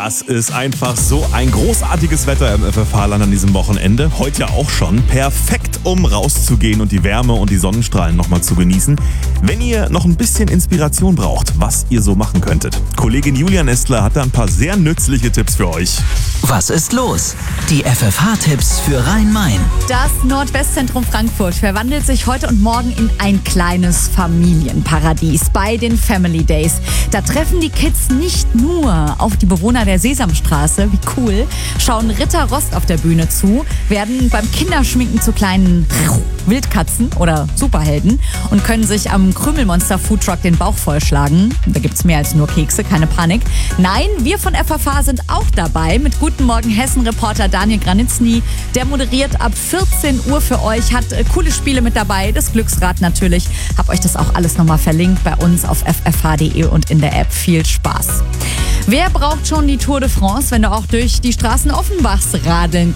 Das ist einfach so ein großartiges Wetter im FFH-Land an diesem Wochenende. Heute ja auch schon. Perfekt, um rauszugehen und die Wärme und die Sonnenstrahlen nochmal zu genießen. Wenn ihr noch ein bisschen Inspiration braucht, was ihr so machen könntet. Kollegin Julia Nestler hat da ein paar sehr nützliche Tipps für euch. Was ist los? Die FFH-Tipps für Rhein-Main. Das Nordwestzentrum Frankfurt verwandelt sich heute und morgen in ein kleines Familienparadies bei den Family Days. Da treffen die Kids nicht nur auf die Bewohner der Sesamstraße, wie cool, schauen Ritter Rost auf der Bühne zu, werden beim Kinderschminken zu kleinen Wildkatzen oder Superhelden und können sich am Krümelmonster Foodtruck den Bauch vollschlagen. Da gibt's mehr als nur Kekse, keine Panik. Nein, wir von FFH sind auch dabei mit Guten Morgen Hessen-Reporter Daniel Granitzny. Der moderiert ab 14 Uhr für euch, hat coole Spiele mit dabei, das Glücksrad natürlich. Hab euch das auch alles nochmal verlinkt bei uns auf ffh.de und in der App. Viel Spaß. Wer braucht schon die Tour de France, wenn du auch durch die Straßen Offenbachs radeln